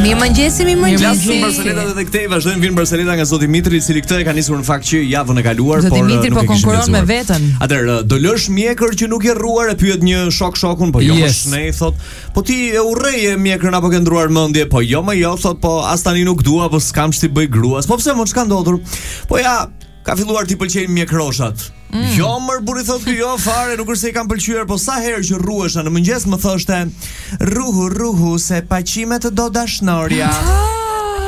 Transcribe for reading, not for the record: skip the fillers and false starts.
Mirëmëngjesi. Barcelona dhe këtej vazhdojmë vinë Barcelona nga zoti Mitri, i cili këtë e ka nisur në fakt që javën e kaluar, zoti Mitri po konkuron me veten. Atëherë, do lësh mjekër që nuk je rruar, e pyet një shokun, po jo më shnej, thot, po ti e urreje mjekrën apo ke ndruar mendje? Po jo më jo, thot, po as tani nuk dua, po s'kam ç'ti bëj gruas. Po pse më ç'ka ndodhur? Po ja, ka filluar t'i pëlqejnë mjekroshat. Jo mër buri, thot ky, jo fare, nuk është se i kam pëlqyer, po sa herë që rruhesha në mëngjes më thoshte: "Rruhu se paqimet do dashnorja."